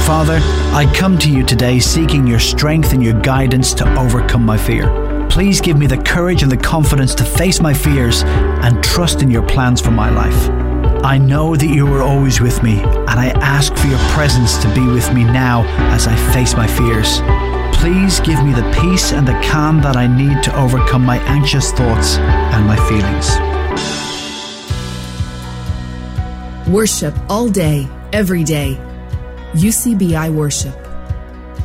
Father, I come to you today seeking your strength and your guidance to overcome my fear. Please give me the courage and the confidence to face my fears and trust in your plans for my life. I know that you are always with me, and I ask for your presence to be with me now as I face my fears. Please give me the peace and the calm that I need to overcome my anxious thoughts and my feelings. Worship all day, every day. UCBI Worship.